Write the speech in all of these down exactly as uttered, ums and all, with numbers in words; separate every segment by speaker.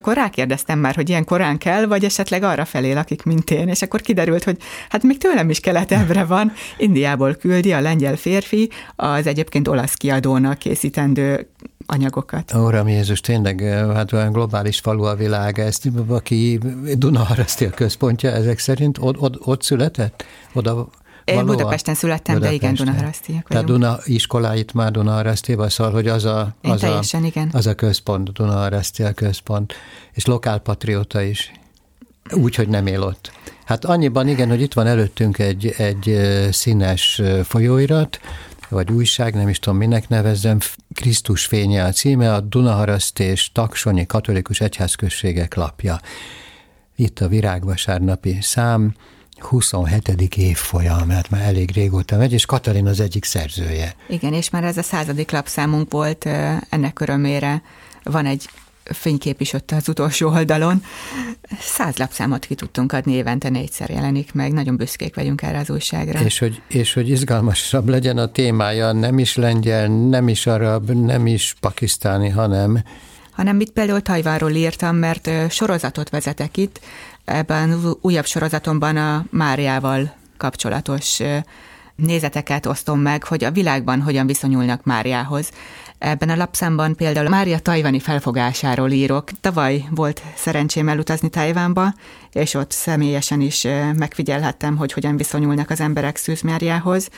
Speaker 1: akkor rákérdeztem már, hogy ilyen korán kell, vagy esetleg arra felé lakik, mint én, és akkor kiderült, hogy hát még tőlem is keletebbre van, Indiából küldi a lengyel férfi az egyébként olasz kiadónak készítendő anyagokat.
Speaker 2: Uram Jézus, tényleg, hát olyan globális falu a világ, ezt, aki Dunaharaszti központja ezek szerint, ott, ott, ott született? Oda
Speaker 1: Én Budapesten születtem, Budapesten. De igen, Dunaharasztiak vagyunk.
Speaker 2: Tehát Duna iskoláit már Dunaharasztiba, szóval, hogy az a, az a, az a központ, Dunaharaszti a központ, és lokálpatrióta is, úgy, hogy nem él ott. Hát annyiban igen, hogy itt van előttünk egy, egy színes folyóirat, vagy újság, nem is tudom, minek nevezzem, Krisztus fénye a címe, a Dunaharaszti és Taksonyi Katolikus Egyházközségek lapja. Itt a virágvasárnapi szám, huszonhetedik évfolyam, mert már elég régóta megy, és Katalin az egyik szerzője.
Speaker 1: Igen, és már ez a századik lapszámunk volt, ennek örömére van egy fénykép is ott az utolsó oldalon. Száz lapszámot ki tudtunk adni, évente négyszer jelenik meg, nagyon büszkék vagyunk erre az újságra.
Speaker 2: És hogy, és hogy izgalmasabb legyen a témája, nem is lengyel, nem is arab, nem is pakisztáni, hanem...
Speaker 1: hanem itt például Tajvanról írtam, mert sorozatot vezetek itt, ebben az újabb sorozatomban a Máriával kapcsolatos nézeteket osztom meg, hogy a világban hogyan viszonyulnak Máriához. Ebben a lapszámban például Mária tajvani felfogásáról írok. Tavaly volt szerencsém elutazni Tajvanba, és ott személyesen is megfigyelhettem, hogy hogyan viszonyulnak az emberek Szűz Máriához,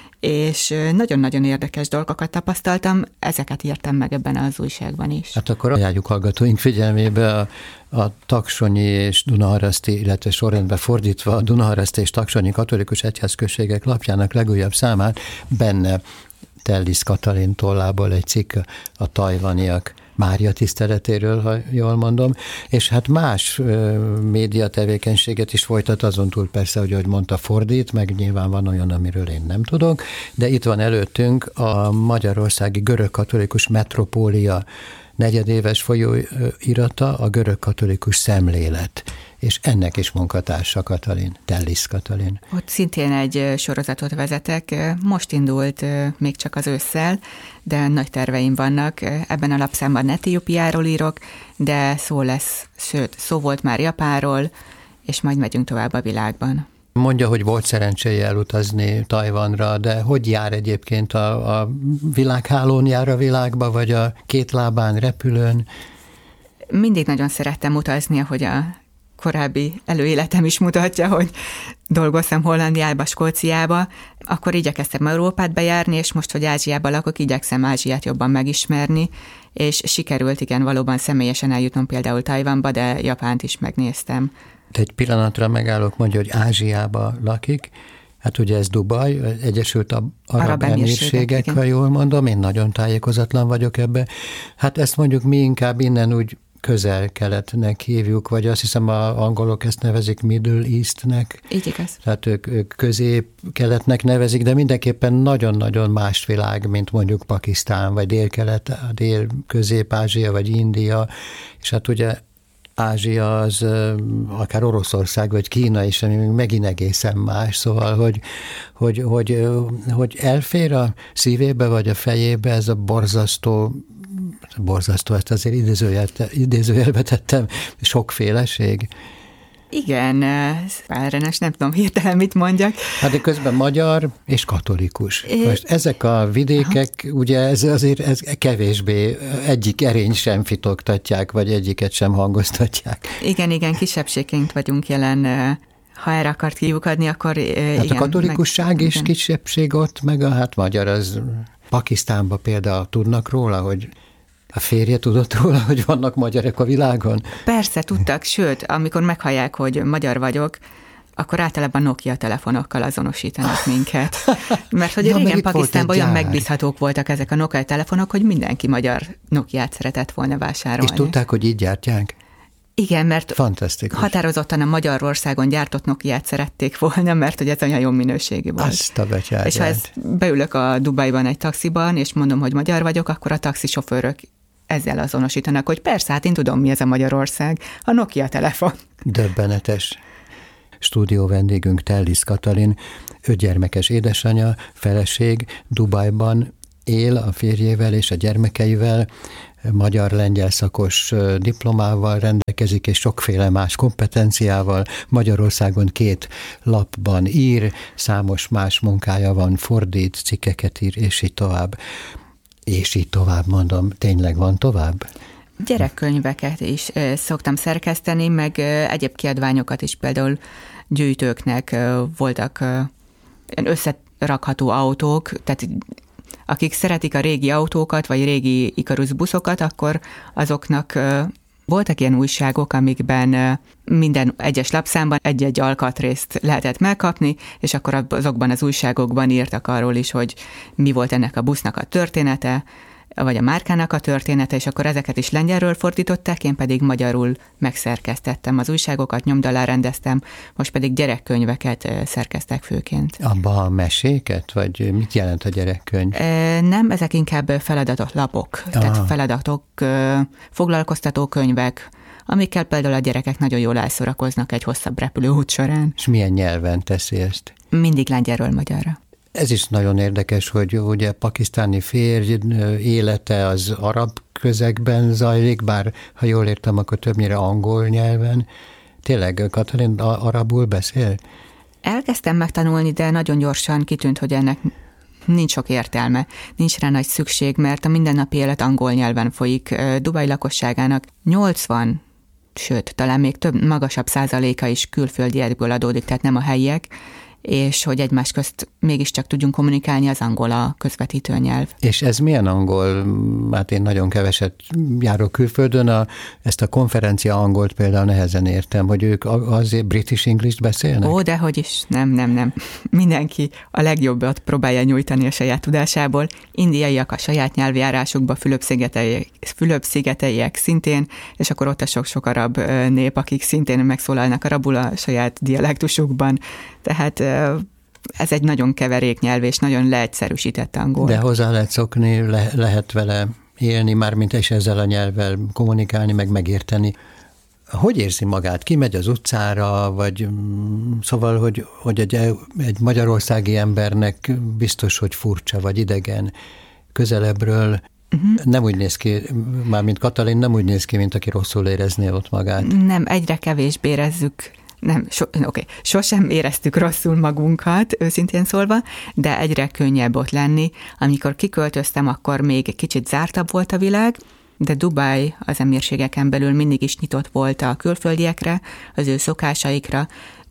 Speaker 1: és nagyon-nagyon érdekes dolgokat tapasztaltam, ezeket írtam meg ebben az újságban is.
Speaker 2: Hát akkor ajánljuk hallgatóink figyelmébe a, a Taksonyi és Dunaharaszti, illetve sorrendben fordítva a Dunaharaszti és Taksonyi Katolikus Egyházközségek lapjának legújabb számát, benne Tellis Katalin tollából egy cikk a tajvaniak Mária tiszteletéről, ha jól mondom, és hát más ö, média tevékenységet is folytat, azon túl persze, hogy ahogy mondta, fordít, meg nyilván van olyan, amiről én nem tudok, de itt van előttünk a magyarországi görög-katolikus metropólia negyedéves folyóirata, a görög-katolikus szemlélet, és ennek is munkatársa Katalin, Tellis Katalin.
Speaker 1: Ott szintén egy sorozatot vezetek, most indult még csak az ősszel, de nagy terveim vannak. Ebben a lapszámban Etiópiáról írok, de szó lesz, sőt, szó volt már Japánról, és majd megyünk tovább a világban.
Speaker 2: Mondja, hogy volt szerencséje elutazni Tajvanra, de hogy jár egyébként a, a világhálón jár a világba, vagy a két lábán, repülőn?
Speaker 1: Mindig nagyon szerettem utazni, ahogy a korábbi előéletem is mutatja, hogy dolgoztam Hollandiába, Skóciába, akkor igyekeztem Európát bejárni, és most, hogy Ázsiában lakok, igyekszem Ázsiát jobban megismerni, és sikerült igen valóban személyesen eljutnom például Tajvanba, de Japánt is megnéztem.
Speaker 2: Egy pillanatra megállok, mondja, hogy Ázsiába lakik, hát ugye ez Dubaj, Egyesült Arab, Arab Emírségek, ha jól mondom, én nagyon tájékozatlan vagyok ebbe. Hát ezt mondjuk mi inkább innen úgy közel-keletnek hívjuk, vagy azt hiszem a angolok ezt nevezik Middle Eastnek.
Speaker 1: Így igaz.
Speaker 2: Tehát ők, ők közép-keletnek nevezik, de mindenképpen nagyon-nagyon más világ, mint mondjuk Pakisztán, vagy dél-kelet, dél-közép-Ázsia, vagy India, és hát ugye Ázsia az akár Oroszország vagy Kína is, ami megint egészen más, szóval, hogy, hogy, hogy, hogy elfér a szívébe vagy a fejébe ez a borzasztó, borzasztó, ezt azért idézőjelbe tettem, sokféleség.
Speaker 1: Igen, Pálrenes, nem tudom hirtelen mit mondjak.
Speaker 2: Hát de közben magyar és katolikus. Most ezek a vidékek, aha, ugye ez azért ez kevésbé, egyik erény sem fitoktatják, vagy egyiket sem hangoztatják.
Speaker 1: Igen, igen, kisebbségként vagyunk jelen. Ha erre akart kiukadni, akkor hát igen.
Speaker 2: A katolikusság meg, is igen. Kisebbség ott, meg a hát magyar, az Pakisztánban például tudnak róla, hogy a férje tudott róla, hogy vannak magyarok a világon?
Speaker 1: Persze, tudtak, sőt, amikor meghallják, hogy magyar vagyok, akkor általában Nokia telefonokkal azonosítanak minket. Mert hogy ja, régen Pakisztánban olyan megbízhatók voltak ezek a Nokia telefonok, hogy mindenki magyar Nokiát szeretett volna vásárolni.
Speaker 2: És tudták, hogy így gyártják?
Speaker 1: Igen, mert
Speaker 2: fantasztikus.
Speaker 1: Határozottan a Magyarországon gyártott Nokiát szerették volna, mert hogy ez olyan jó minőségű volt.
Speaker 2: Azt a betyárját.
Speaker 1: És ha ezt beülök a Dubajban egy taxiban, és mondom, hogy magyar vagyok, akkor a taxisofőrök ezzel azonosítanak, hogy persze, hát én tudom, mi ez a Magyarország, a Nokia telefon.
Speaker 2: Döbbenetes. Stúdió vendégünk Tellis Katalin, ötgyermekes édesanyja, feleség, Dubajban él a férjével és a gyermekeivel. magyar-lengyel szakos diplomával rendelkezik, és sokféle más kompetenciával. Magyarországon két lapban ír, számos más munkája van, fordít, cikkeket ír, és így tovább. És így tovább mondom, tényleg van tovább?
Speaker 1: Gyerekkönyveket is szoktam szerkeszteni, meg egyéb kiadványokat is, például gyűjtőknek voltak összerakható autók, tehát akik szeretik a régi autókat, vagy régi Ikarus buszokat, akkor azoknak voltak ilyen újságok, amikben minden egyes lapszámban egy-egy alkatrészt lehetett megkapni, és akkor azokban az újságokban írtak arról is, hogy mi volt ennek a busznak a története, vagy a márkának a története, és akkor ezeket is lengyelről fordították, én pedig magyarul megszerkesztettem az újságokat, nyomdalá rendeztem, most pedig gyerekkönyveket szerkeztek főként.
Speaker 2: Abba a meséket, vagy mit jelent a gyerekkönyv?
Speaker 1: E, nem, ezek inkább feladatot lapok, ah. tehát feladatok, foglalkoztató könyvek, amikkel például a gyerekek nagyon jól elszorakoznak egy hosszabb repülőút során.
Speaker 2: És milyen nyelven teszi ezt?
Speaker 1: Mindig lengyelről magyarra.
Speaker 2: Ez is nagyon érdekes, hogy ugye pakisztáni férj élete az arab közegben zajlik, bár ha jól értem, akkor többnyire angol nyelven. Tényleg, Katalin arabul beszél?
Speaker 1: Elkezdtem megtanulni, de nagyon gyorsan kitűnt, hogy ennek nincs sok értelme, nincs rá nagy szükség, mert a mindennapi élet angol nyelven folyik. Dubaj lakosságának nyolcvan, sőt, talán még több, magasabb százaléka is külföldiekből adódik, tehát nem a helyiek, és hogy egymás közt mégiscsak tudjunk kommunikálni, az angol a közvetítő nyelv.
Speaker 2: És ez milyen angol? Hát én nagyon keveset járok külföldön, a, ezt a konferencia angolt például nehezen értem, hogy ők azért British English beszélnek?
Speaker 1: Ó, dehogy is, nem, nem, nem. Mindenki a legjobbat próbálja nyújtani a saját tudásából. Indiaiak a saját nyelvjárásukba, Fülöp-szigeteiek, Fülöp-szigeteiek szintén, és akkor ott a sok-sok arab nép, akik szintén megszólalnak arabul a saját dialektusukban. Tehát ez egy nagyon keverék nyelv, és nagyon leegyszerűsített angol.
Speaker 2: De hozzá lehet szokni, le, lehet vele élni, mármint és ezzel a nyelvvel kommunikálni, meg megérteni. Hogy érzi magát? Ki megy az utcára, vagy szóval, hogy, hogy egy, egy magyarországi embernek biztos, hogy furcsa, vagy idegen közelebbről. Uh-huh. Nem úgy néz ki, mármint Katalin nem úgy néz ki, mint aki rosszul érezné ott magát.
Speaker 1: Nem, egyre kevésbé érezzük. Nem, so, okay. Sosem éreztük rosszul magunkat, őszintén szólva, de egyre könnyebb ott lenni. Amikor kiköltöztem, akkor még kicsit zártabb volt a világ, de Dubaj az emírségeken belül mindig is nyitott volt a külföldiekre, az ő szokásaikra,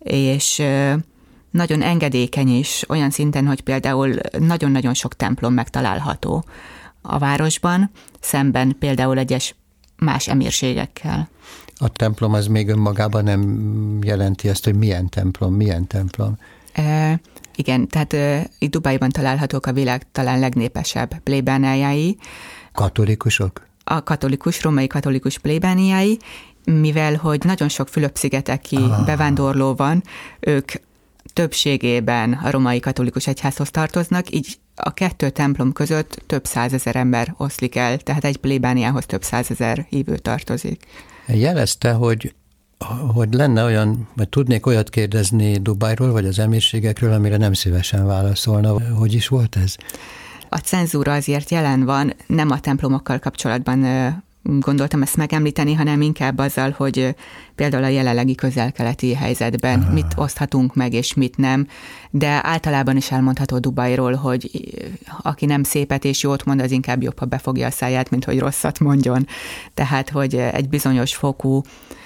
Speaker 1: és nagyon engedékeny is, olyan szinten, hogy például nagyon-nagyon sok templom megtalálható a városban, szemben például egyes más emírségekkel.
Speaker 2: A templom az még önmagában nem jelenti azt, hogy milyen templom, milyen templom.
Speaker 1: E, igen, tehát e, itt Dubajban találhatók a világ talán legnépesebb plébániái.
Speaker 2: Katolikusok?
Speaker 1: A katolikus, római katolikus plébániái, mivel hogy nagyon sok Fülöp-szigeteki ah. bevándorló van, ők többségében a római katolikus egyházhoz tartoznak, így a kettő templom között több százezer ember oszlik el, tehát egy plébániához több százezer hívő tartozik.
Speaker 2: Jelezte, hogy, hogy lenne olyan, vagy tudnék olyat kérdezni Dubajról, vagy az emírségekről, amire nem szívesen válaszolna. Hogy is volt ez?
Speaker 1: A cenzúra azért jelen van, nem a templomokkal kapcsolatban gondoltam ezt megemlíteni, hanem inkább azzal, hogy például a jelenlegi közel-keleti helyzetben ah. mit oszthatunk meg, és mit nem, de általában is elmondható Dubajról, hogy aki nem szépet és jót mond, az inkább jobb, ha befogja a száját, mint hogy rosszat mondjon. Tehát, hogy egy bizonyos fokú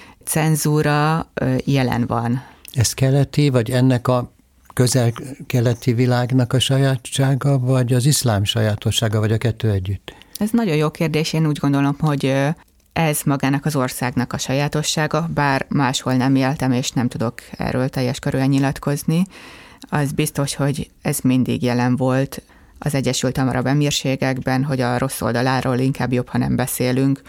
Speaker 1: cenzúra jelen van.
Speaker 2: Ez keleti, vagy ennek a közel-keleti világnak a sajátsága, vagy az iszlám sajátossága, vagy a kettő együtt?
Speaker 1: Ez nagyon jó kérdés, én úgy gondolom, hogy ez magának az országnak a sajátossága, bár máshol nem éltem, és nem tudok erről teljes körülön nyilatkozni. Az biztos, hogy ez mindig jelen volt az Egyesült Arab Emírségekben, hogy a rossz oldaláról inkább jobb, ha nem beszélünk.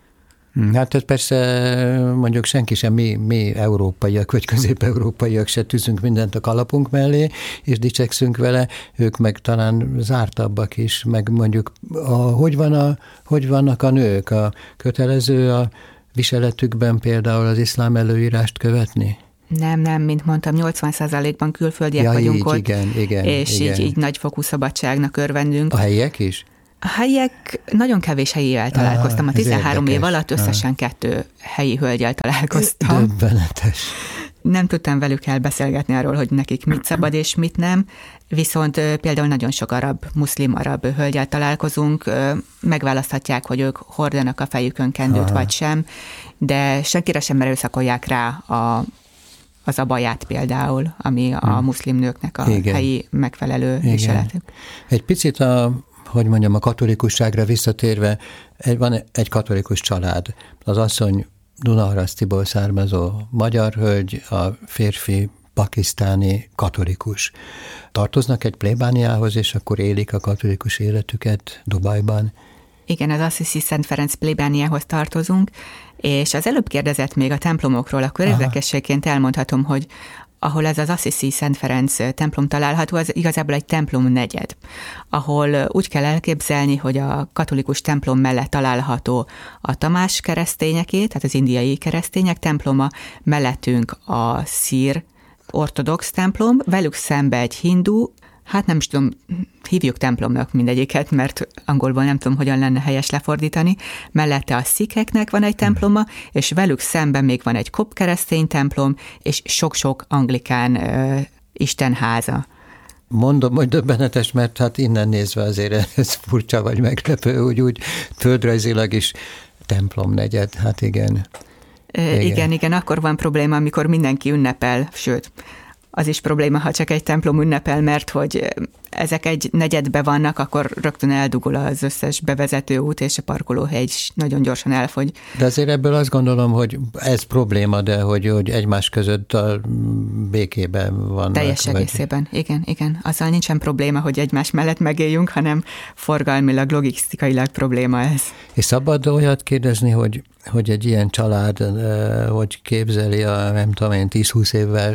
Speaker 2: Hát ez persze mondjuk senki sem, mi, mi európaiak, vagy közép-európaiak se tűzünk mindent a kalapunk mellé, és dicsekszünk vele, ők meg talán zártabbak is, meg mondjuk, a, hogy, van a, hogy vannak a nők, a kötelező a viseletükben például az iszlám előírást követni?
Speaker 1: Nem, nem, mint mondtam, nyolcvan százalékban külföldiek
Speaker 2: ja,
Speaker 1: vagyunk
Speaker 2: így,
Speaker 1: ott,
Speaker 2: igen, igen,
Speaker 1: és
Speaker 2: igen.
Speaker 1: Így, így nagyfokú szabadságnak örvendünk.
Speaker 2: A helyiek is?
Speaker 1: A helyiek, nagyon kevés helyivel találkoztam. A tizenhárom év alatt összesen kettő helyi hölgyel találkoztam.
Speaker 2: Döbbenetes.
Speaker 1: Nem tudtam velük elbeszélgetni arról, hogy nekik mit szabad és mit nem, viszont például nagyon sok arab, muszlim arab hölgyel találkozunk, megválaszthatják, hogy ők hordanak a fejükön kendőt Aha. vagy sem, de senkire sem erőszakolják rá a, az abaját például, ami a hmm. muszlim nőknek a Igen. helyi megfelelő viseletük.
Speaker 2: Egy picit a, hogy mondjam, a katolikusságra visszatérve, egy, van egy katolikus család, az asszony Dunaharasztiból származó magyar hölgy, a férfi pakisztáni katolikus. Tartoznak egy plébániához, és akkor élik a katolikus életüket Dubajban?
Speaker 1: Igen, az Assisi Szent Ferenc plébániához tartozunk, és az előbb kérdezett még a templomokról, akkor Aha. érdekességként elmondhatom, hogy ahol ez az Assisi Szent Ferenc templom található, az igazából egy templom negyed, ahol úgy kell elképzelni, hogy a katolikus templom mellett található a Tamás keresztényeké, tehát az indiai keresztények temploma, mellettünk a szír ortodox templom, velük szembe egy hindu, hát nem is tudom, hívjuk templomnak mindegyiket, mert angolból nem tudom, hogyan lenne helyes lefordítani. Mellette a szikheknek van egy temploma, és velük szemben még van egy kopt keresztény templom, és sok-sok anglikán ö, istenháza.
Speaker 2: Mondom, hogy döbbenetes, mert hát innen nézve azért ez furcsa vagy meglepő, úgy, úgy földrajzilag is templomnegyed, hát igen.
Speaker 1: Igen. igen, igen, akkor van probléma, amikor mindenki ünnepel, sőt, az is probléma, ha csak egy templom ünnepel, mert hogy ezek egy negyedbe vannak, akkor rögtön eldugul az összes bevezető út, és a parkolóhely is nagyon gyorsan elfogy.
Speaker 2: De azért ebből azt gondolom, hogy ez probléma, de hogy, hogy egymás között a békében vannak.
Speaker 1: Teljes
Speaker 2: vagy...
Speaker 1: egészében, igen, igen. Azzal nincsen probléma, hogy egymás mellett megéljünk, hanem forgalmilag, logisztikailag probléma ez.
Speaker 2: És szabad olyat kérdezni, hogy, hogy egy ilyen család, hogy képzeli a, nem tudom én, tíz-húsz évvel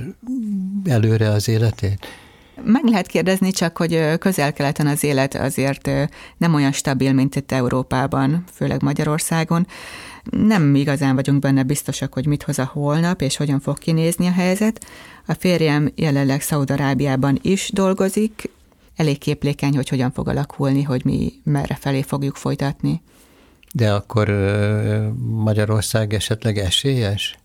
Speaker 2: előre az életét?
Speaker 1: Meg lehet kérdezni, csak hogy közel-keleten az élet azért nem olyan stabil, mint itt Európában, főleg Magyarországon. Nem igazán vagyunk benne biztosak, hogy mit hoz a holnap, és hogyan fog kinézni a helyzet. A férjem jelenleg Szaúd-Arábiában is dolgozik, elég képlékeny, hogy hogyan fog alakulni, hogy mi merre felé fogjuk folytatni.
Speaker 2: De akkor Magyarország esetleg esélyes?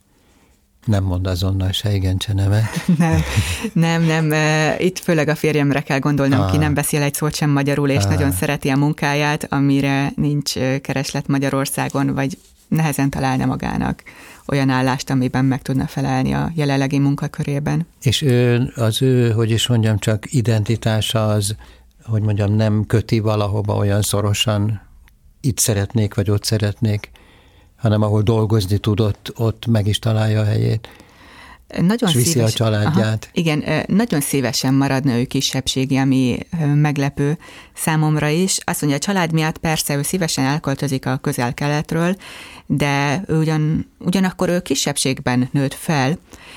Speaker 2: Nem mond azonnal se igen, se nemet.
Speaker 1: Nem, nem, nem. Itt főleg a férjemre kell gondolnom, ah. ki nem beszél egy szót sem magyarul, és ah. nagyon szereti a munkáját, amire nincs kereslet Magyarországon, vagy nehezen találna magának olyan állást, amiben meg tudna felelni a jelenlegi munkakörében.
Speaker 2: És ő, az ő, hogy is mondjam, csak identitása az, hogy mondjam, nem köti valahova olyan szorosan, itt szeretnék, vagy ott szeretnék, hanem ahol dolgozni tudott, ott meg is találja a helyét.
Speaker 1: Nagyon
Speaker 2: és viszi szíves, a családját.
Speaker 1: Aha, igen, nagyon szívesen maradna ő kisebbségi, ami meglepő számomra is. Azt mondja, a család miatt persze ő szívesen elköltözik a közel-keletről, de ugyan, ugyanakkor ő kisebbségben nőtt fel,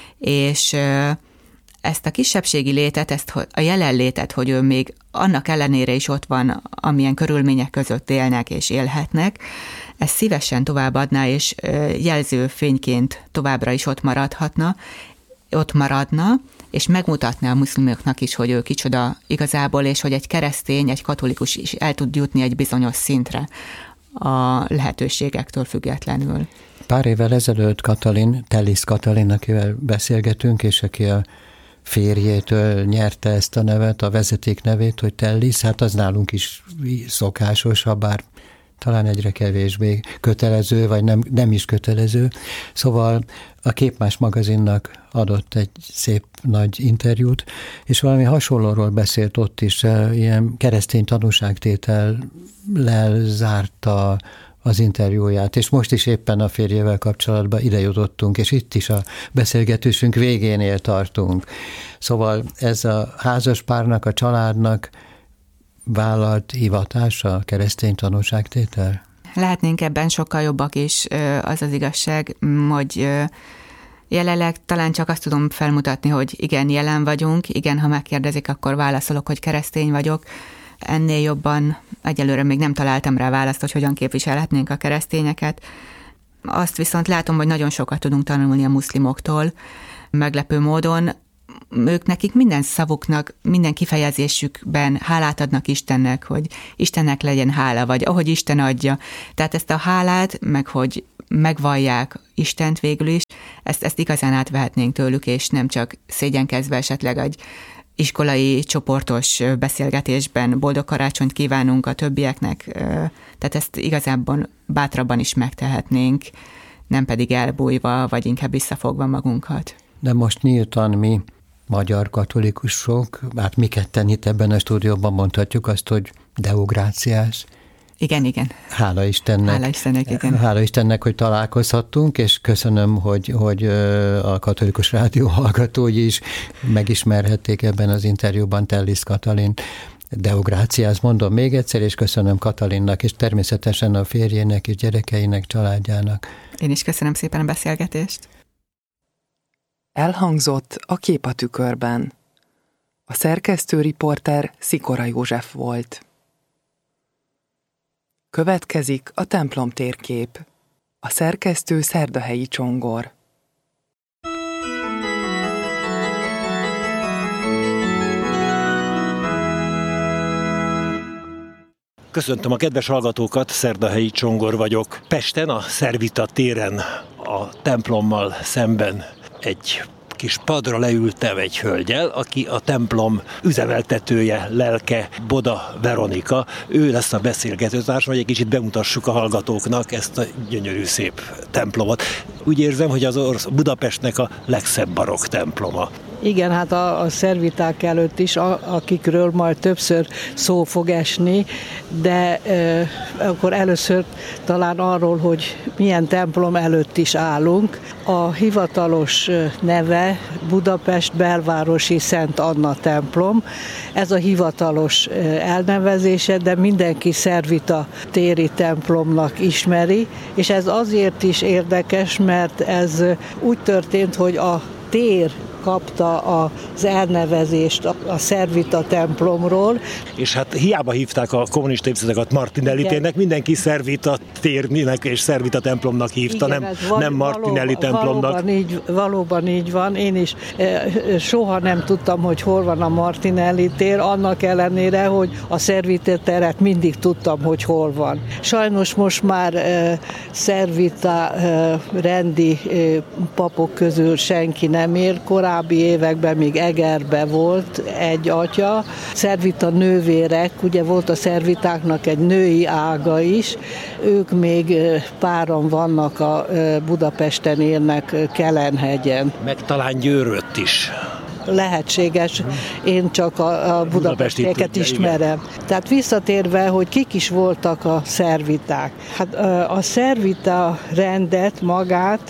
Speaker 1: és ezt a kisebbségi létet, ezt a jelenlétet, hogy ő még annak ellenére is ott van, amilyen körülmények között élnek és élhetnek, ezt szívesen továbbadná, és jelzőfényként továbbra is ott maradhatna, ott maradna, és megmutatná a muszlimoknak is, hogy ő kicsoda igazából, és hogy egy keresztény, egy katolikus is el tud jutni egy bizonyos szintre a lehetőségektől függetlenül.
Speaker 2: Pár évvel ezelőtt Katalin, Tellis Katalin, akivel beszélgetünk, és aki a férjétől nyerte ezt a nevet, a vezeték nevét, hogy Tellis, hát az nálunk is szokásos, ha bár talán egyre kevésbé kötelező, vagy nem, nem is kötelező. Szóval a Képmás magazinnak adott egy szép nagy interjút, és valami hasonlóról beszélt ott is, ilyen keresztény tanúságtétellel zárta az interjúját, és most is éppen a férjével kapcsolatban ide jutottunk, és itt is a beszélgetésünk végénél tartunk. Szóval ez a házaspárnak, a családnak vállalt hivatása, a keresztény tanúságtétel?
Speaker 1: Lehetnénk ebben sokkal jobbak is, az az igazság, hogy jelenleg talán csak azt tudom felmutatni, hogy igen, jelen vagyunk, igen, ha megkérdezik, akkor válaszolok, hogy keresztény vagyok. Ennél jobban egyelőre még nem találtam rá választ, hogy hogyan képviselhetnénk a keresztényeket. Azt viszont látom, hogy nagyon sokat tudunk tanulni a muszlimoktól, meglepő módon. ők nekik minden szavuknak, minden kifejezésükben hálát adnak Istennek, hogy Istennek legyen hála, vagy ahogy Isten adja. Tehát ezt a hálát, meg hogy megvallják Istent végül is, ezt, ezt igazán átvehetnénk tőlük, és nem csak szégyenkezve esetleg egy iskolai csoportos beszélgetésben boldog karácsonyt kívánunk a többieknek, tehát ezt igazából bátrabban is megtehetnénk, nem pedig elbújva, vagy inkább visszafogva magunkat.
Speaker 2: De most nyíltan mi, magyar katolikusok, hát mi ketten itt ebben a stúdióban mondhatjuk azt, hogy Deo gratias.
Speaker 1: Igen, igen.
Speaker 2: Hála Istennek.
Speaker 1: Hála Istennek, igen.
Speaker 2: Hála Istennek, hogy találkozhattunk, és köszönöm, hogy, hogy a Katolikus Rádió hallgatói is megismerhették ebben az interjúban Tellis Katalint. Deo gratias, mondom még egyszer, és köszönöm Katalinnak, és természetesen a férjének és gyerekeinek, családjának.
Speaker 1: Én is köszönöm szépen a beszélgetést.
Speaker 3: Elhangzott a Kép a tükörben. A szerkesztő riporter Szikora József volt. Következik a templom térkép. A szerkesztő Szerdahelyi Csongor.
Speaker 4: Köszöntöm a kedves hallgatókat, Szerdahelyi Csongor vagyok. Pesten, a Szervita téren, a templommal szemben egy kis padra leültem egy hölgyel, aki a templom üzemeltetője, lelke, Boda Veronika. Ő lesz a beszélgetőtársam, hogy egy kicsit bemutassuk a hallgatóknak ezt a gyönyörű szép templomot. Úgy érzem, hogy az orsz Budapestnek a legszebb barokk temploma.
Speaker 5: Igen, hát a, a szerviták előtt is, a, akikről majd többször szó fog esni, de e, akkor először talán arról, hogy milyen templom előtt is állunk. A hivatalos neve Budapest belvárosi Szent Anna templom. Ez a hivatalos elnevezése, de mindenki Szervita téri templomnak ismeri, és ez azért is érdekes, mert ez úgy történt, hogy a tér kapta az elnevezést a Szervita templomról.
Speaker 4: És hát hiába hívták a kommunista évszázadokat Martinelli térnek, mindenki Szervita térnek és Szervita templomnak hívta, igen, nem, val- nem Martinelli valóban, templomnak.
Speaker 5: Valóban így, valóban így van. Én is e, soha nem tudtam, hogy hol van a Martinelli tér, annak ellenére, hogy a Szervita teret mindig tudtam, hogy hol van. Sajnos most már e, Szervita e, rendi e, papok közül senki nem ér. Korábbi években még Egerbe volt egy atya. Szervita nővérek, ugye volt a szervitáknak egy női ága is, ők még páran vannak, a Budapesten élnek Kelenhegyen.
Speaker 4: Meg talán Győrött is.
Speaker 5: Lehetséges, én csak a, a budapestieket ismerem. Igen. Tehát visszatérve, hogy kik is voltak a szerviták. Hát a szervita rendet magát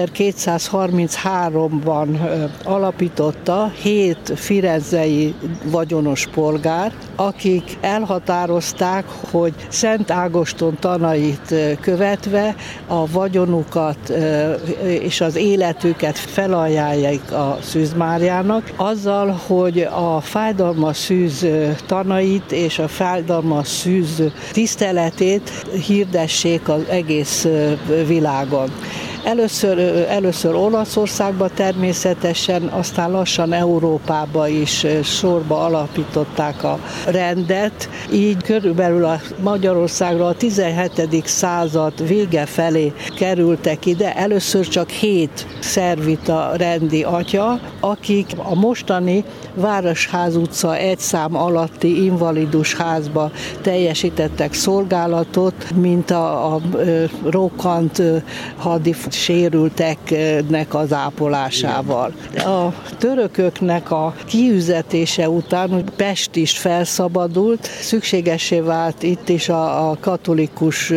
Speaker 5: ezerkétszázharmincháromban alapította hét firenzei vagyonos polgár, akik elhatározták, hogy Szent Ágoston tanait követve a vagyonukat és az életüket felajánlják a Szűz Máriának, azzal, hogy a fájdalmas szűz tanait és a fájdalmas szűz tiszteletét hirdessék az egész világon. Először, először Olaszországban természetesen, aztán lassan Európába is sorba alapították a rendet. Így körülbelül a Magyarországra a tizenhetedik század vége felé kerültek ide. Először csak hét szervita rendi atya, akik a mostani Városház utca egy szám alatti invalidus házba teljesítettek szolgálatot, mint a, a rokkant hadi sérülteknek az ápolásával. A törököknek a kiüzetése után, hogy Pest is felszabadult, szükségessé vált itt is a, a katolikus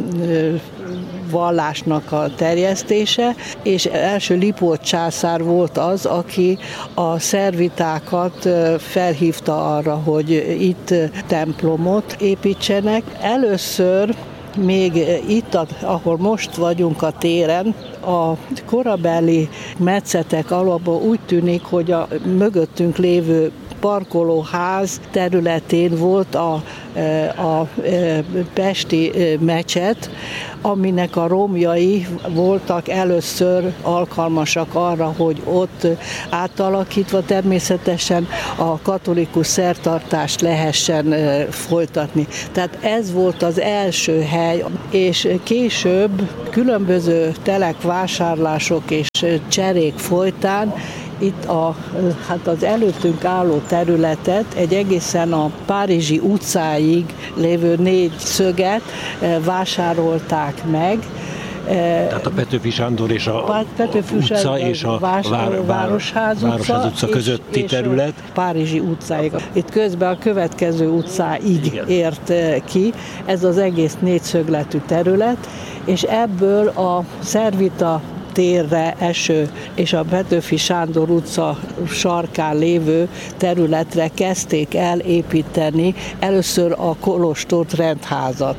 Speaker 5: vallásnak a terjesztése, és első Lipót császár volt az, aki a szervitákat felhívta arra, hogy itt templomot építsenek. Először még itt, ahol most vagyunk a téren, a korabeli metszetek alapból úgy tűnik, hogy a mögöttünk lévő parkolóház területén volt a a pesti mecset, aminek a romjai voltak először alkalmasak arra, hogy ott átalakítva természetesen a katolikus szertartást lehessen folytatni. Tehát ez volt az első hely, és később különböző telekvásárlások és cserék folytán itt a, hát az előttünk álló területet, egy egészen a Párizsi utcáig lévő négy szöget vásárolták meg.
Speaker 4: Tehát a Petőfi Sándor és a
Speaker 5: Petőfi
Speaker 4: utca
Speaker 5: Sándor
Speaker 4: és a
Speaker 5: vár,
Speaker 4: vár,
Speaker 5: Városház utca,
Speaker 4: Városház utca közötti
Speaker 5: és,
Speaker 4: terület.
Speaker 5: És Párizsi utcáig. Itt közben a következő utcáig Igen. ért ki, ez az egész négyszögletű terület, és ebből a Szervita térre eső és a Petőfi Sándor utca sarkán lévő területre kezdték el építeni először a kolostort, rendházat.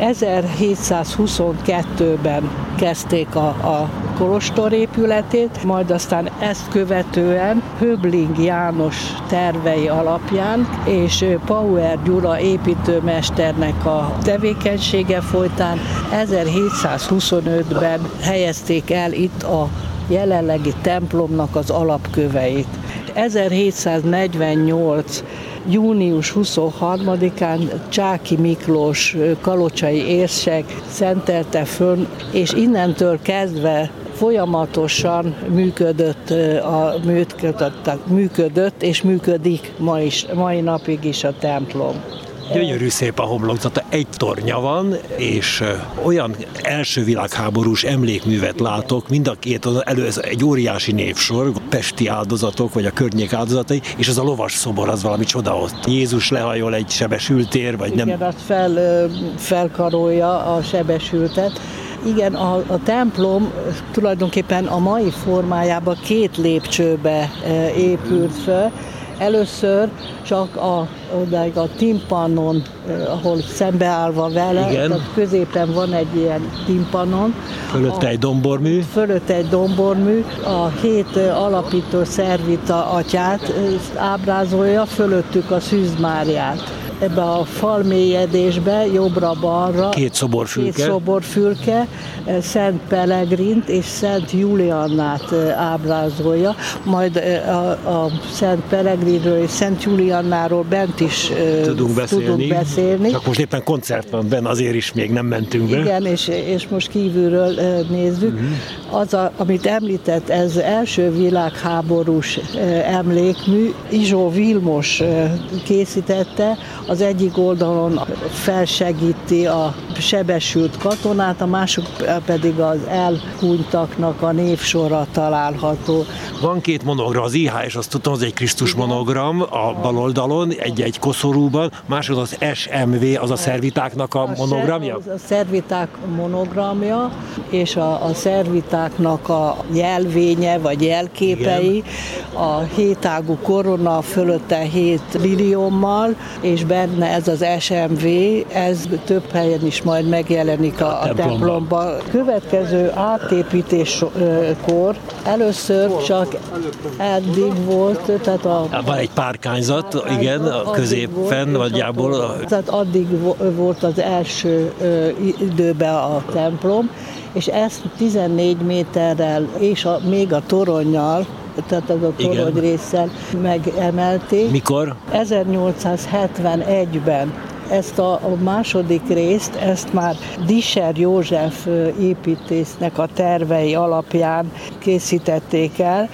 Speaker 5: ezerhétszázhuszonkettőben kezdték a, a kolostor épületét, majd aztán ezt követően Höbling János tervei alapján és Pauer Gyula építőmesternek a tevékenysége folytán ezerhétszázhuszonötben helyezték el itt a jelenlegi templomnak az alapköveit. ezerhétszáznegyvennyolc június huszonharmadikán Csáky Miklós kalocsai érsek szentelte fönn, és innentől kezdve folyamatosan működött, a, működött, működött és működik ma is, mai napig is a templom.
Speaker 4: Gyönyörű szép a homlokzata, egy tornya van, és olyan első világháborús emlékművet látok, mind a két, elő ez egy óriási névsor, pesti áldozatok, vagy a környék áldozatai, és az a lovas szobor, az valami csoda ott. Jézus lehajol egy sebesültér, vagy nem?
Speaker 5: Igen, azt fel, felkarolja a sebesültet. Igen, a, a templom tulajdonképpen a mai formájában két lépcsőbe épült fel. Először csak a, odáig a timpanon, ahol szembeállva vele,
Speaker 4: Igen.
Speaker 5: tehát középen van egy ilyen timpanon.
Speaker 4: Fölötte egy dombormű.
Speaker 5: Fölötte egy dombormű. A hét alapító szervita atyát ábrázolja, fölöttük a Szűz Máriát. Ebbe a falmélyedésbe, jobbra-balra
Speaker 4: két szoborfülke.
Speaker 5: két szoborfülke, Szent Pelegrint és Szent Juliannát ábrázolja, majd a, a Szent Pelegrinről és Szent Juliannáról bent is
Speaker 4: tudunk beszélni.
Speaker 5: tudunk beszélni.
Speaker 4: Csak most éppen koncert van benne, azért is még nem mentünk be.
Speaker 5: Igen, és, és most kívülről nézzük. Uh-huh. Az, a, amit említett, ez első világháborús emlékmű, Izsó Vilmos készítette, az egyik oldalon felsegíti a sebesült katonát, a másik pedig az elhunytaknak a névsora található.
Speaker 4: Van két monogram, az i há es, azt tudom, az egy Krisztus monogram a bal oldalon, egy-egy koszorúban, másod az es em vé, az a szervitáknak a, a monogramja?
Speaker 5: A szerviták monogramja, és a, a szervitáknak a jelvénye, vagy jelképei, Igen. a hétágú korona fölötte hét liliommal, és benne ez az es em vé, ez több helyen is majd megjelenik a, a templomban. Következő átépítéskor először csak eddig volt, tehát a...
Speaker 4: Van egy párkányzat, igen, a középen, nagyjából. A...
Speaker 5: Tehát addig volt az első időben a templom, és ezt tizennégy méterrel, és a, még a toronnyal, tehát az a torony résszel megemelték.
Speaker 4: Mikor?
Speaker 5: ezernyolcszázhetvenegyben. Ezt a, a második részt, ezt már Discher József építésznek a tervei alapján készítették el.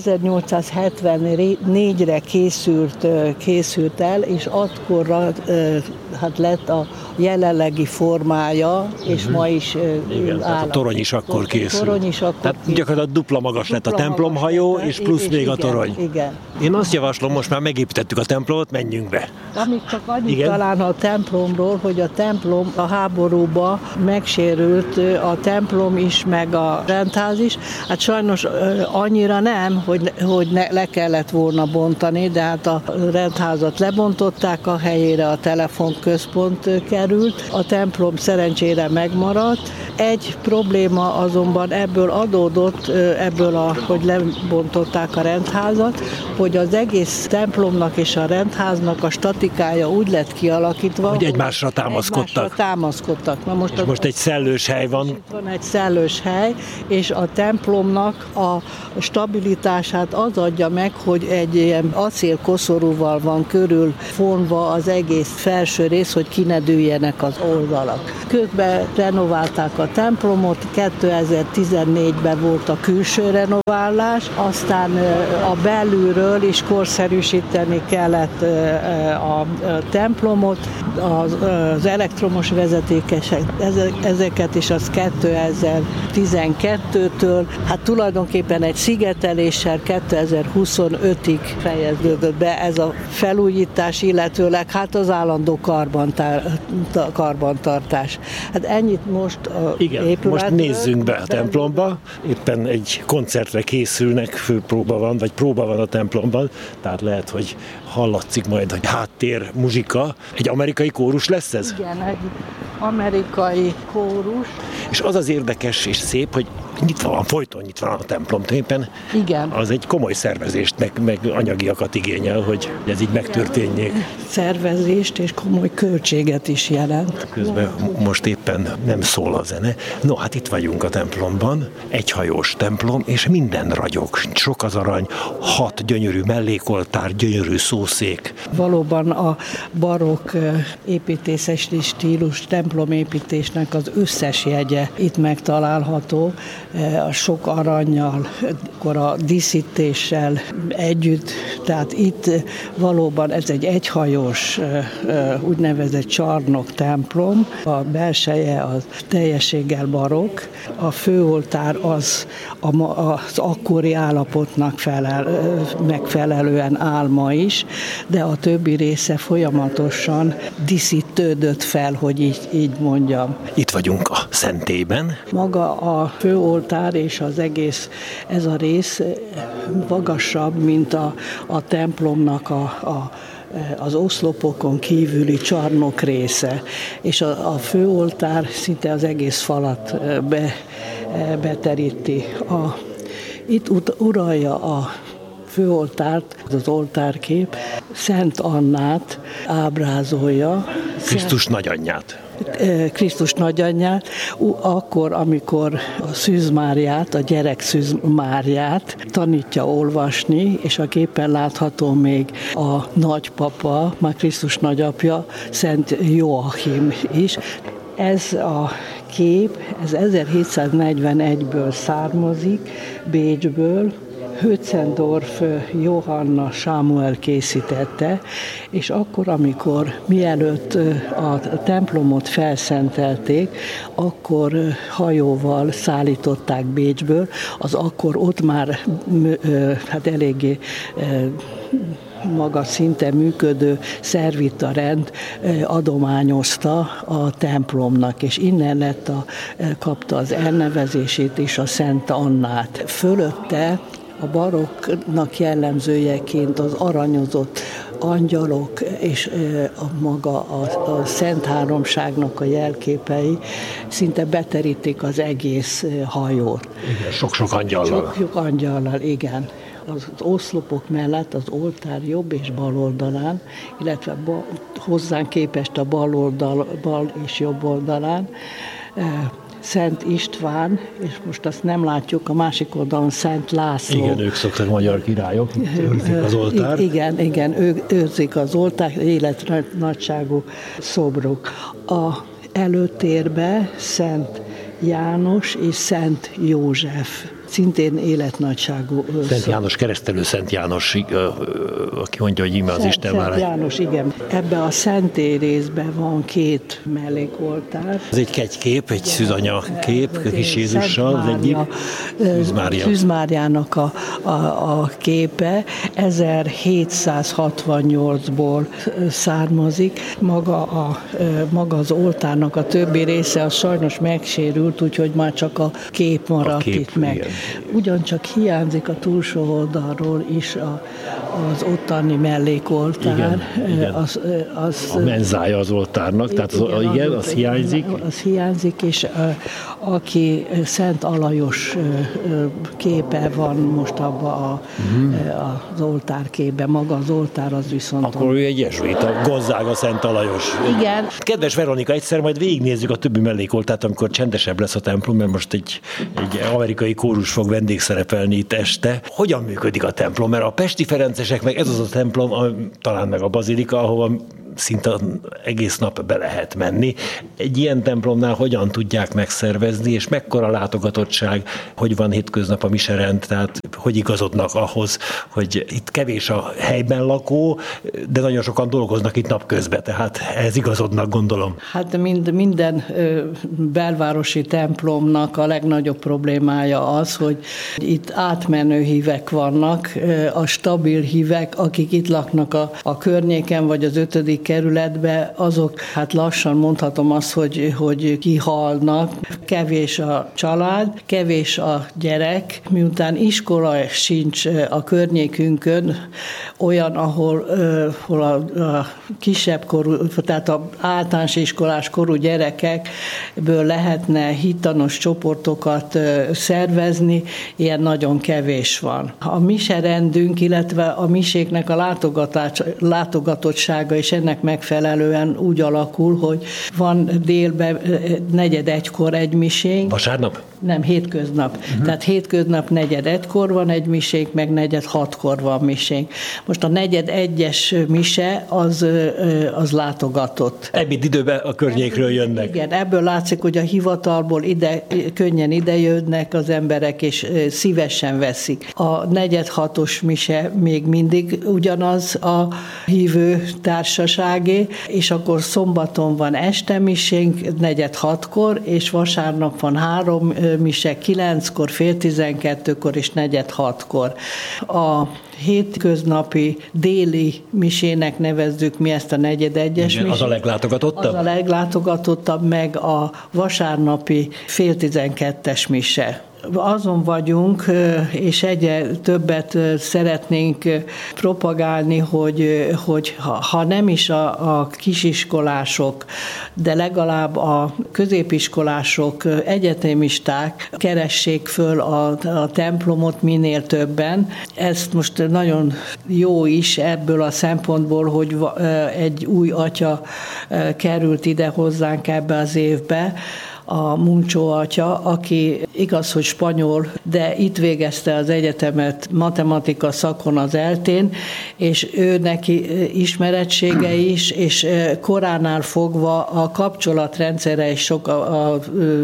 Speaker 5: ezernyolcszázhetvennégyre készült, készült el, és akkorra hát lett a jelenlegi formája, és uh-huh. ma is
Speaker 4: Igen,
Speaker 5: áll.
Speaker 4: A torony is akkor készült.
Speaker 5: Torony is akkor
Speaker 4: tehát készült. Gyakorlatilag dupla magas dupla lett a templomhajó, és plusz és még
Speaker 5: igen,
Speaker 4: a torony.
Speaker 5: Igen.
Speaker 4: Én azt javaslom, most már megépítettük a templomot, menjünk be.
Speaker 5: Amit csak annyit talán a templomról, hogy a templom a háborúba megsérült, a templom is, meg a rendház is. Hát sajnos annyira nem, hogy, hogy ne, le kellett volna bontani, de hát a rendházat lebontották, a helyére a telefonközpont került. A templom szerencsére megmaradt. Egy probléma azonban ebből adódott, ebből, a, hogy lebontották a rendházat, hogy az egész templomnak és a rendháznak a statikája úgy lett kialakítva, kialakítva.
Speaker 4: Hogy egymásra támaszkodtak.
Speaker 5: Egymásra támaszkodtak. Na most,
Speaker 4: és most egy szellős hely van.
Speaker 5: Itt van egy szellős hely, és a templomnak a stabilitását az adja meg, hogy egy ilyen acélkoszorúval van körül fonva az egész felső rész, hogy ki ne dőljenek az oldalak. Közben renoválták a templomot, kétezer-tizennégyben volt a külső renoválás, aztán a belülről is korszerűsíteni kellett a templomot, az elektromos vezetékesek, ezeket is az kétezer-tizenkettőtől, hát tulajdonképpen egy szigeteléssel kétezer-huszonötig fejeződött be ez a felújítás, illetőleg hát az állandó karbantár, karbantartás. Hát ennyit most a
Speaker 4: Igen,
Speaker 5: épületről.
Speaker 4: Most nézzünk be a templomba, éppen egy koncertre készülnek, főpróba van, vagy próba van a templomban, tehát lehet, hogy hallatszik majd, hogy háttér muzsika. Egy amerikai kórus lesz ez?
Speaker 5: Igen, egy amerikai kórus.
Speaker 4: És az az érdekes és szép, hogy nyitva van, folyton nyitva van a templom. Éppen
Speaker 5: Igen.
Speaker 4: Az egy komoly szervezést, meg, meg anyagiakat igényel, hogy ez így megtörténjék.
Speaker 5: Szervezést és komoly költséget is jelent.
Speaker 4: Közben most éppen nem szól a zene. No, hát itt vagyunk a templomban, egyhajós templom, és minden ragyog. Sok az arany, hat gyönyörű mellékoltár, gyönyörű szószék.
Speaker 5: Valóban a barokk építészeti stílus templomépítésnek az összes jegye itt megtalálható, a sok arannyal, akkor a díszítéssel együtt, tehát itt valóban ez egy egyhajós úgynevezett csarnok templom, a belseje az teljességgel barokk, a főoltár az az akkori állapotnak felel, megfelelően áll ma is, de a többi része folyamatosan díszítődött fel, hogy így, így mondjam.
Speaker 4: Itt vagyunk a szentélyben.
Speaker 5: Maga a főoltár és az egész ez a rész magasabb, mint a, a templomnak a, a az oszlopokon kívüli csarnok része, és a, a főoltár szinte az egész falat be, beteríti. A, itt ut, uralja a főoltárt, az oltárkép Szent Annát ábrázolja.
Speaker 4: Krisztus nagyanyját.
Speaker 5: Krisztus nagyanyját, akkor, amikor a Szűz Máriát, a gyerek Szűz Máriát tanítja olvasni, és a képen látható még a nagypapa, már Krisztus nagyapja, Szent Joachim is. Ez a kép, ez ezerhétszáznegyvenegyből származik, Bécsből, Hötzendorf Johanna Sámuel készítette, és akkor, amikor mielőtt a templomot felszentelték, akkor hajóval szállították Bécsből, az akkor ott már hát eléggé magas szinten működő szervita rend adományozta a templomnak, és innen lett a, kapta az elnevezését is, a Szent Annát. Fölötte a barokknak jellemzőjeként az aranyozott angyalok és a maga a, a Szent Háromságnak a jelképei szinte beterítik az egész hajót.
Speaker 4: Igen, sok-sok angyallal.
Speaker 5: Sok-sok angyallal, igen. Az oszlopok mellett az oltár jobb és bal oldalán, illetve bal, hozzánk képest a bal oldal, bal és jobb oldalán Szent István, és most azt nem látjuk, a másik oldalon Szent László.
Speaker 4: Igen, ők szoktak magyar királyok, őrzik az oltár.
Speaker 5: Igen, igen, ők őrzik az oltár, életnagyságú szobrok. A előtérbe Szent János és Szent József, szintén életnagyságú.
Speaker 4: Szent János keresztelő, Szent János, aki mondja, hogy íme az
Speaker 5: Szent,
Speaker 4: Isten már.
Speaker 5: Szent János, igen. Ebbe a szentély részben van két mellékoltár.
Speaker 4: Ez egy kegykép, egy szűzanya kép, kis Jézussal, az egyik.
Speaker 5: Szűz Mária. Szűz Máriának a, a, a képe ezerhétszázhatvannyolcból származik. Maga, a, maga az oltárnak a többi része az sajnos megsérült, úgyhogy már csak a kép maradt a kép, itt meg. Igen. Ugyancsak hiányzik a túlsó oldalról is a, az ottani mellékoltár.
Speaker 4: Igen, igen.
Speaker 5: Az, az,
Speaker 4: a menzája az oltárnak, tehát az, igen, igen, az hiányzik.
Speaker 5: Az hiányzik, és a, aki Szent Alajos képe van most abban a, hmm. az oltárképben, maga az oltár az viszont...
Speaker 4: Akkor ő egy jezsuita, Gonzaga Szent Alajos.
Speaker 5: Igen.
Speaker 4: Kedves Veronika, egyszer majd végignézzük a többi mellékoltárt, amikor csendesebb lesz a templom, mert most egy, egy amerikai kórus fog vendégszerepelni itt este. Hogyan működik a templom? Mert a pesti ferencesek, meg ez az a templom, a, talán meg a bazilika, ahova szinte egész nap be lehet menni. Egy ilyen templomnál hogyan tudják megszervezni, és mekkora látogatottság, hogy van hétköznap a miserend, tehát hogy igazodnak ahhoz, hogy itt kevés a helyben lakó, de nagyon sokan dolgoznak itt napközben, tehát ehhez igazodnak, gondolom.
Speaker 5: Hát mind, minden belvárosi templomnak a legnagyobb problémája az, hogy itt átmenő hívek vannak, a stabil hívek, akik itt laknak a, a környéken, vagy az ötödik kerületbe, azok, hát lassan mondhatom azt, hogy, hogy kihalnak. Kevés a család, kevés a gyerek, miután iskola sincs a környékünkön, olyan, ahol, ahol a, a kisebb korú, tehát az általános iskolás korú gyerekekből lehetne hittanos csoportokat szervezni, ilyen nagyon kevés van. A miserendünk, illetve a miséknek a látogatottsága is ennek megfelelően úgy alakul, hogy van délben negyed egykor egy misénk.
Speaker 4: Vasárnap?
Speaker 5: Nem, hétköznap. Uh-huh. Tehát hétköznap negyed egykor van egy misénk, meg negyed hatkor van misénk. Most a negyed egyes mise az, az látogatott.
Speaker 4: Ebéd időben a környékről jönnek.
Speaker 5: Igen, ebből látszik, hogy a hivatalból ide, könnyen idejönnek az emberek, és szívesen veszik. A negyed hatos mise még mindig ugyanaz a hívő társaságé, és akkor szombaton van este misénk, negyed hatkor, és vasárnap van három mise, kilenckor, fél tizenkettőkor és negyed hatkor. A hétköznapi déli misének nevezzük mi ezt a negyed egyes misét.
Speaker 4: Az a leglátogatottabb?
Speaker 5: Az a leglátogatottabb, meg a vasárnapi fél tizenkettes mise. Azon vagyunk, és egyre többet szeretnénk propagálni, hogy, hogy ha nem is a, a kisiskolások, de legalább a középiskolások, egyetemisták keressék föl a, a templomot minél többen. Ezt most nagyon jó is ebből a szempontból, hogy egy új atya került ide hozzánk ebbe az évbe, a Muncsó atya, aki igaz, hogy spanyol, de itt végezte az egyetemet matematika szakon az eltén, és ő neki ismerettsége is, és koránál fogva a kapcsolatrendszere is sok a, a,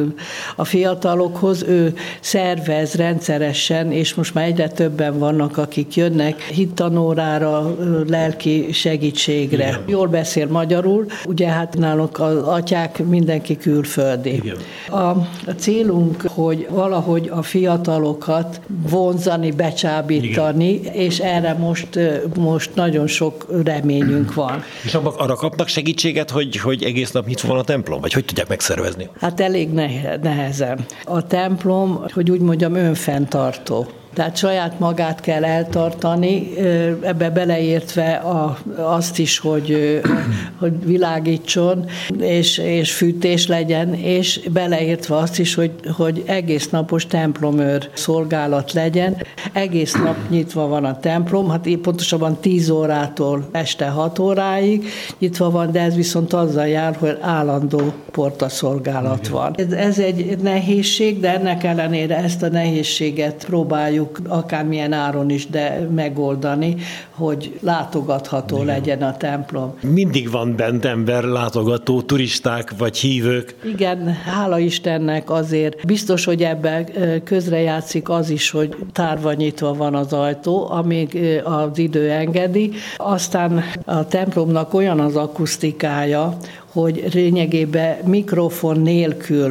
Speaker 5: a fiatalokhoz, ő szervez rendszeresen, és most már egyre többen vannak, akik jönnek hittanórára, lelki segítségre. Igen. Jól beszél magyarul, ugye hát nálunk az atyák mindenki külföldi. Igen. A, a célunk, hogy valahogy a fiatalokat vonzani, becsábítani, igen, és erre most, most nagyon sok reményünk van.
Speaker 4: És arra kapnak segítséget, hogy, hogy egész nap nyitva van a templom? Vagy hogy tudják megszervezni?
Speaker 5: Hát elég nehezen. A templom, hogy úgy mondjam, önfenntartó. Tehát saját magát kell eltartani, ebbe beleértve a, azt is, hogy, hogy világítson, és, és fűtés legyen, és beleértve azt is, hogy, hogy egész napos templomőr szolgálat legyen. Egész nap nyitva van a templom, hát pontosabban tíz órától este hat óráig nyitva van, de ez viszont azzal jár, hogy állandó portaszolgálat van. Ez, ez egy nehézség, de ennek ellenére ezt a nehézséget próbáljuk akármilyen áron is, de megoldani, hogy látogatható, igen, legyen a templom.
Speaker 4: Mindig van bent ember, látogató, turisták vagy hívők.
Speaker 5: Igen, hála Istennek azért. Biztos, hogy ebben közrejátszik az is, hogy tárva nyitva van az ajtó, amíg az idő engedi. Aztán a templomnak olyan az akusztikája, hogy lényegében mikrofon nélkül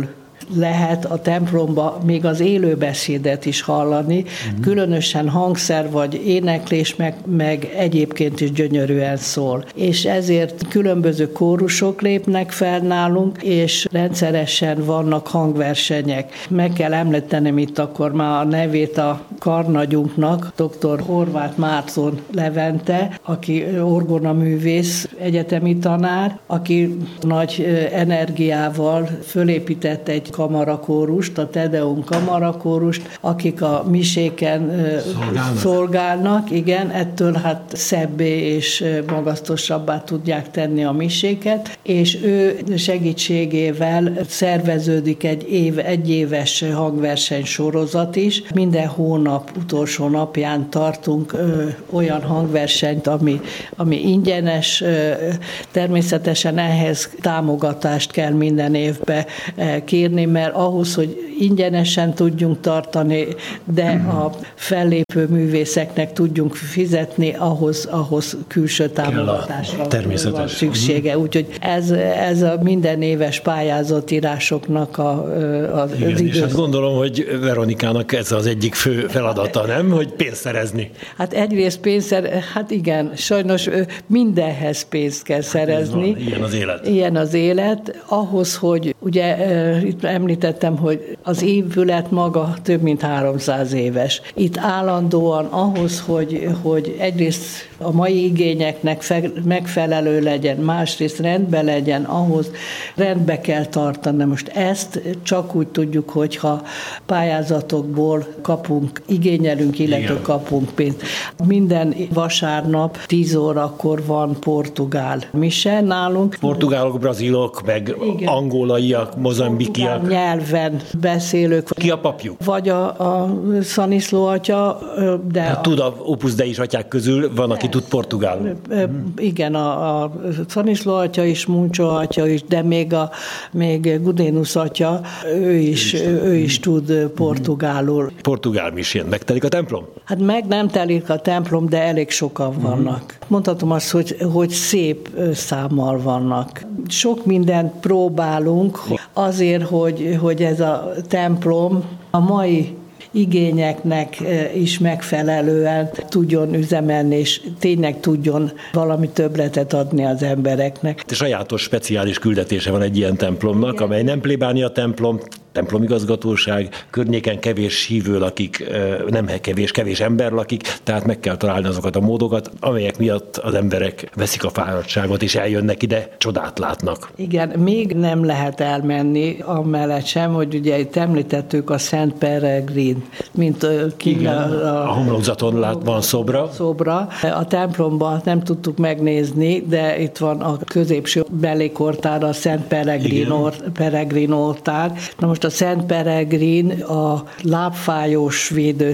Speaker 5: lehet a templomba még az élőbeszédet is hallani, uh-huh. különösen hangszer vagy éneklés, meg, meg egyébként is gyönyörűen szól. És ezért különböző kórusok lépnek fel nálunk, és rendszeresen vannak hangversenyek. Meg kell említenem itt akkor már a nevét a karnagyunknak, dr. Horváth Márton Levente, aki orgonaművész, egyetemi tanár, aki nagy energiával fölépített egy kamarakórust, a Tedeum kamarakórust, akik a miséken szolgálnak. szolgálnak, igen, ettől hát szebbé és magasztosabbá tudják tenni a miséket, és ő segítségével szerveződik egy év, egyéves hangverseny sorozat is. Minden hónap utolsó napján tartunk ö, olyan hangversenyt, ami, ami ingyenes, ö, természetesen ehhez támogatást kell minden évben kérni, mert ahhoz, hogy ingyenesen tudjunk tartani, de a fellépő művészeknek tudjunk fizetni, ahhoz, ahhoz külső támogatásra van szüksége. Úgyhogy ez, ez a minden éves pályázatírásoknak a, az
Speaker 4: Igen,
Speaker 5: időszak.
Speaker 4: És hát gondolom, hogy Veronikának ez az egyik fő feladata, nem? Hogy pénzt szerezni.
Speaker 5: Hát egyrészt pénzt, hát igen, sajnos mindenhez pénzt kell szerezni.
Speaker 4: Hát ilyen az élet.
Speaker 5: Ilyen az élet. Ahhoz, hogy ugye itt említettem, hogy az épület maga több mint háromszáz éves. Itt állandóan ahhoz, hogy, hogy egyrészt a mai igényeknek megfelelő legyen, másrészt rendben legyen, ahhoz rendbe kell tartani. Most ezt csak úgy tudjuk, hogyha pályázatokból kapunk, igényelünk, illetve Igen. kapunk pénzt. Minden vasárnap tíz órakor van portugál mise nálunk.
Speaker 4: Portugálok, brazilok, meg Igen. angolaiak, mozambikiak.
Speaker 5: Portugál nyelven beszélők.
Speaker 4: Ki a papjuk?
Speaker 5: Vagy a, a Szaniszló atya, de...
Speaker 4: Hát
Speaker 5: a,
Speaker 4: tud, a Opus Dei atyák közül van, aki tud portugálul.
Speaker 5: Igen, a, a Szaniszló atya is, Muncsó atya is, de még, a, még Gudénusz atya, ő is, ő is, ő is tud portugálul.
Speaker 4: Portugál misén megtelik a templom?
Speaker 5: Hát meg nem telik a templom, de elég sokan vannak. Mondhatom azt, hogy, hogy szép számmal vannak. Sok mindent próbálunk azért, hogy, hogy ez a templom a mai igényeknek is megfelelően tudjon üzemelni, és tényleg tudjon valami többletet adni az embereknek.
Speaker 4: Sajátos, speciális küldetése van egy ilyen templomnak, Igen. amely nem plébánia templom, templomigazgatóság, környéken kevés hívő lakik, nem kevés, kevés ember lakik, tehát meg kell találni azokat a módokat, amelyek miatt az emberek veszik a fáradtságot, és eljönnek ide, csodát látnak.
Speaker 5: Igen, még nem lehet elmenni amellett sem, hogy ugye itt említettük a Szent Peregrin, mint ki
Speaker 4: Igen, a, a homlokzaton lát, van szobra.
Speaker 5: szobra. A templomban nem tudtuk megnézni, de itt van a középső mellékortár, a Szent Peregrin, or, Peregrin oltár. Na most a Szent Peregrin a lábfájós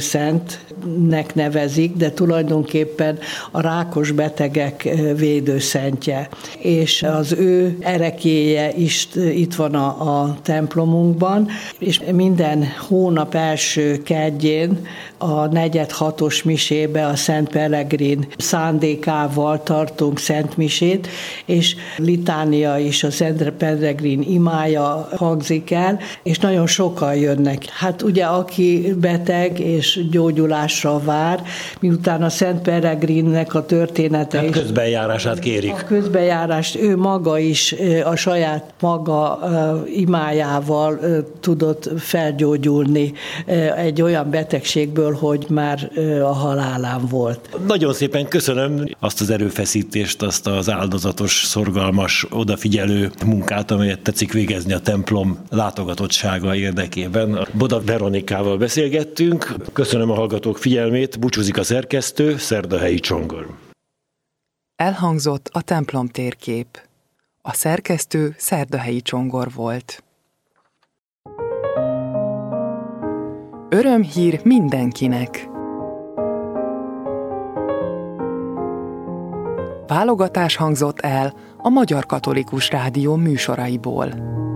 Speaker 5: védőszentnek nevezik, de tulajdonképpen a rákos betegek védőszentje. És az ő erekéje is itt van a, a templomunkban, és minden hónap első kedjén a negyed hatos misébe a Szent Peregrin szándékával tartunk szentmisét, és litánia is, a Szent Peregrin imája hangzik el, és nagyon sokan jönnek. Hát ugye aki beteg és gyógyulásra vár, miután a Szent Peregrinnek a története
Speaker 4: hát
Speaker 5: is...
Speaker 4: közbenjárását kérik.
Speaker 5: A közbenjárást ő maga is a saját maga imájával tudott felgyógyulni egy olyan betegségből, hogy már a halálán volt.
Speaker 4: Nagyon szépen köszönöm azt az erőfeszítést, azt az áldozatos, szorgalmas, odafigyelő munkát, amelyet tetszik végezni a templom látogatottsága érdekében. Boda Veronikával beszélgettünk. Köszönöm a hallgatók figyelmét, búcsúzik a szerkesztő, Szerdahelyi Csongor.
Speaker 3: Elhangzott a templom térkép. A szerkesztő Szerdahelyi Csongor volt. Örömhír mindenkinek! Válogatás hangzott el a Magyar Katolikus Rádió műsoraiból.